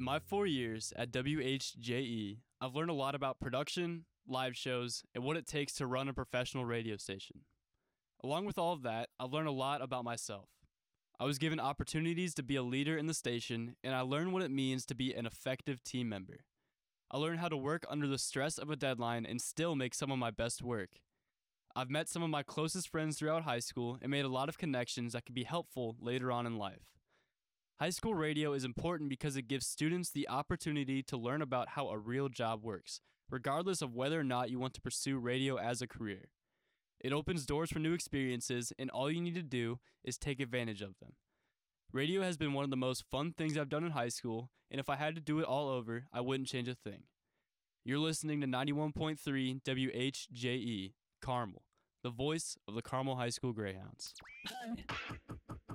In my 4 years at WHJE, I've learned a lot about production, live shows, and what it takes to run a professional radio station. Along with all of that, I've learned a lot about myself. I was given opportunities to be a leader in the station, and I learned what it means to be an effective team member. I learned how to work under the stress of a deadline and still make some of my best work. I've met some of my closest friends throughout high school and made a lot of connections that can be helpful later on in life. High school radio is important because it gives students the opportunity to learn about how a real job works, regardless of whether or not you want to pursue radio as a career. It opens doors for new experiences, and all you need to do is take advantage of them. Radio has been one of the most fun things I've done in high school, and if I had to do it all over, I wouldn't change a thing. You're listening to 91.3 WHJE, Carmel, the voice of the Carmel High School Greyhounds.